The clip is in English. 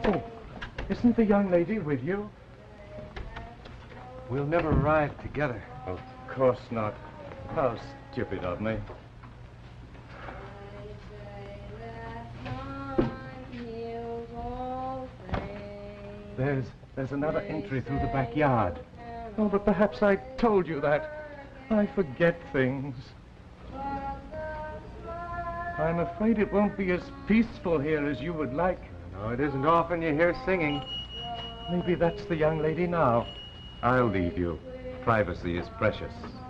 Oh, isn't the young lady with you? We'll never arrive together. Of course not. How stupid of me. There's another entry through the backyard. Oh, but perhaps I told you that. I forget things. I'm afraid it won't be as peaceful here as you would like. No, it isn't often you hear singing. Maybe that's the young lady now. I'll leave you. Privacy is precious.